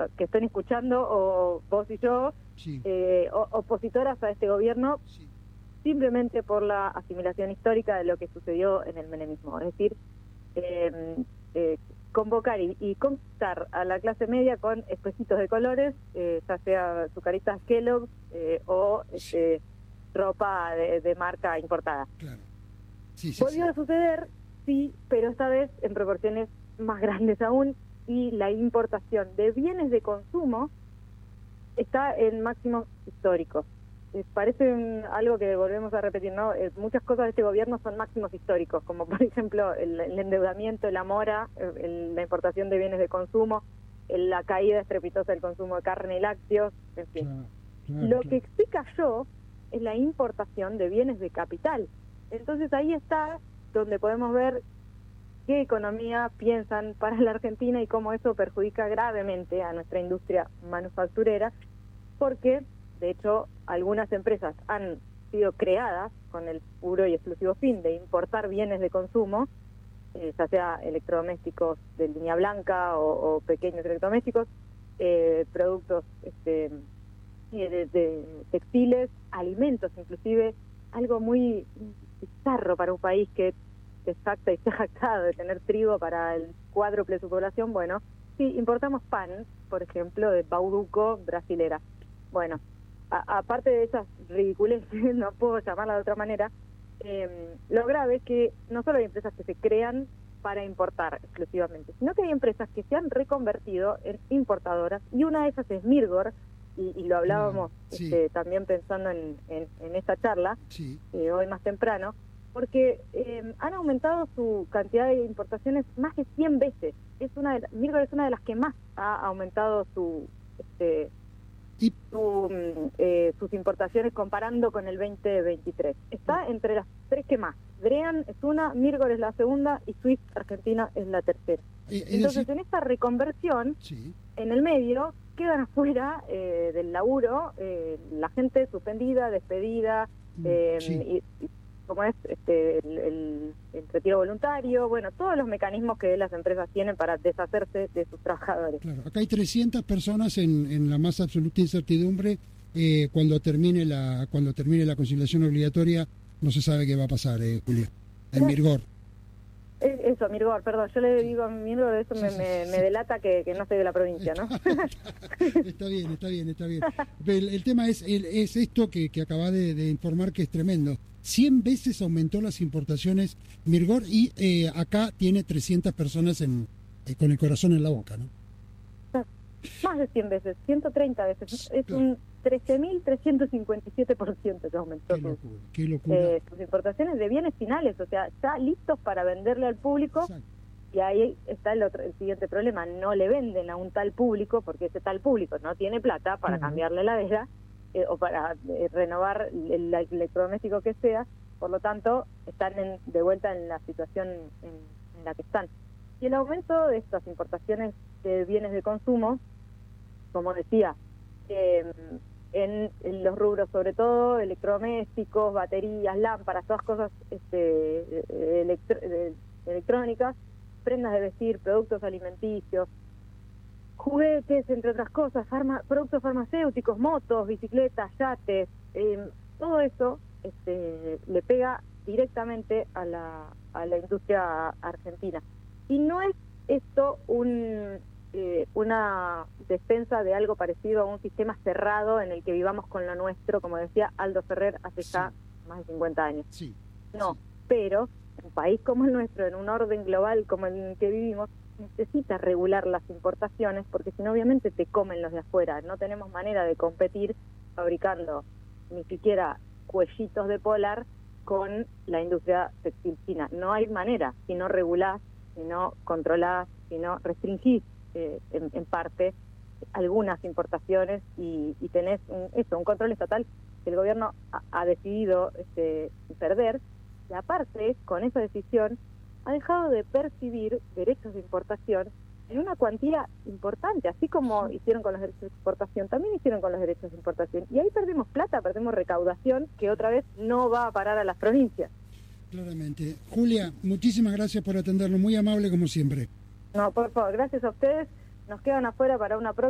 que estén escuchando, o vos y yo, Sí. opositoras a este gobierno, Sí. simplemente por la asimilación histórica de lo que sucedió en el menemismo. Es decir, convocar y conquistar a la clase media con espejitos de colores, ya sea azucaritas Kellogg o ropa de marca importada. Claro. Sí, Volvió a suceder, sí, pero esta vez en proporciones más grandes aún, y la importación de bienes de consumo está en máximos históricos. Parece algo que volvemos a repetir, ¿no? Muchas cosas de este gobierno son máximos históricos, como por ejemplo el endeudamiento, la mora, la importación de bienes de consumo, la caída estrepitosa del consumo de carne y lácteos, en fin. Lo que sí cayó es la importación de bienes de capital. Entonces ahí está donde podemos ver qué economía piensan para la Argentina y cómo eso perjudica gravemente a nuestra industria manufacturera, porque de hecho algunas empresas han sido creadas con el puro y exclusivo fin de importar bienes de consumo, ya sea electrodomésticos de línea blanca o pequeños electrodomésticos, productos de textiles, alimentos inclusive, algo muy bizarro para un país que se jacta y se ha jactado de tener trigo para el cuádruple de su población. Bueno, sí, importamos pan, por ejemplo, de Bauducco, brasilera. Bueno, aparte de esas ridiculeces, no puedo llamarla de otra manera, lo grave es que no solo hay empresas que se crean para importar exclusivamente, sino que hay empresas que se han reconvertido en importadoras, y una de esas es Mirgor, y lo hablábamos sí. También pensando en esta charla, sí. Hoy más temprano, porque han aumentado su cantidad de importaciones más de 100 veces. Mirgor es una de las que más ha aumentado sus importaciones comparando con el 2023. Está entre las tres que más. Drean es una, Mirgor es la segunda y Swift Argentina es la tercera. Entonces, en esta reconversión, sí. en el medio, quedan afuera del laburo la gente suspendida, despedida, y como es el retiro voluntario, bueno, todos los mecanismos que las empresas tienen para deshacerse de sus trabajadores. Claro, acá hay 300 personas en la más absoluta incertidumbre. Cuando termine la conciliación obligatoria, no se sabe qué va a pasar, Julia, en Mirgor. Eso, Mirgor, perdón, yo le digo Mirgor, eso me delata que no soy de la provincia, ¿no? Está bien. El tema es esto que acabas de informar, que es tremendo. 100 veces aumentó las importaciones Mirgor, y acá tiene 300 personas con el corazón en la boca, ¿no? Más de 100 veces, 130 veces. Es un 13.357% que aumentó qué locura. Sus importaciones de bienes finales, o sea, ya listos para venderle al público. Exacto. Y ahí está el siguiente problema: no le venden a un tal público porque ese tal público no tiene plata para cambiarle la heladera o para renovar el electrodoméstico que sea. Por lo tanto, están de vuelta en la situación en la que están. Y el aumento de estas importaciones de bienes de consumo, como decía, en los rubros sobre todo electrodomésticos, baterías, lámparas, todas cosas electrónicas, prendas de vestir, productos alimenticios, juguetes, entre otras cosas, productos farmacéuticos, motos, bicicletas, yates, todo eso le pega directamente a la industria argentina. Y no es esto una defensa de algo parecido a un sistema cerrado en el que vivamos con lo nuestro, como decía Aldo Ferrer hace ya más de 50 años. Sí. No, pero un país como el nuestro, en un orden global como el que vivimos, necesita regular las importaciones, porque si no, obviamente te comen los de afuera. No tenemos manera de competir fabricando ni siquiera cuellitos de polar con la industria textil china. No hay manera, si no regulás, si no controlás, si no restringís en parte algunas importaciones, y tenés un control estatal que el gobierno ha decidido perder, y aparte con esa decisión ha dejado de percibir derechos de importación en una cuantía importante, así como hicieron con los derechos de exportación, también hicieron con los derechos de importación, y ahí perdimos plata, perdimos recaudación, que otra vez no va a parar a las provincias. Claramente. Julia, muchísimas gracias por atenderlo, muy amable como siempre. No, por favor, gracias a ustedes. Nos quedan afuera para una próxima.